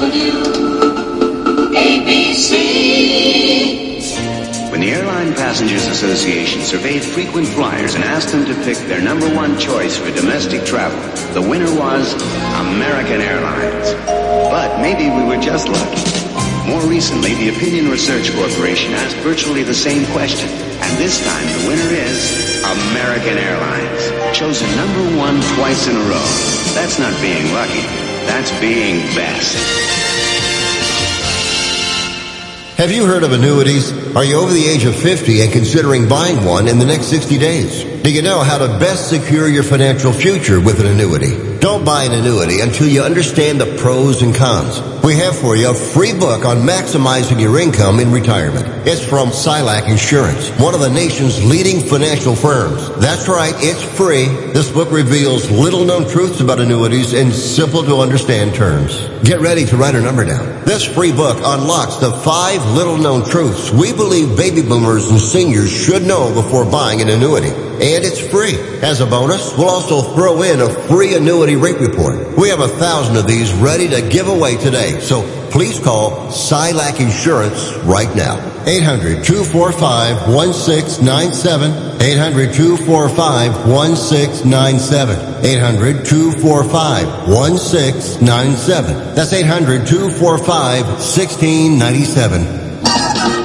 When the Airline Passengers Association surveyed frequent flyers and asked them to pick their number one choice for domestic travel, the winner was American Airlines. But maybe we were just lucky. More recently, the Opinion Research Corporation asked virtually the same question, and this time the winner is American Airlines, chosen number one twice in a row. That's not being lucky. That's being best. Have you heard of annuities? Are you over the age of 50 and considering buying one in the next 60 days? Do you know how to best secure your financial future with an annuity? Don't buy an annuity until you understand the pros and cons. We have for you a free book on maximizing your income in retirement. It's from Silac Insurance, one of the nation's leading financial firms. That's right, it's free. This book reveals little-known truths about annuities in simple-to-understand terms. Get ready to write a number down. This free book unlocks the 5 little-known truths we believe baby boomers and seniors should know before buying an annuity. And it's free. As a bonus, we'll also throw in a free annuity rate report. We have 1,000 of these ready to give away today. So please call Silac Insurance right now. 800-245-1697. 800-245-1697. 800-245-1697. That's 800-245-1697.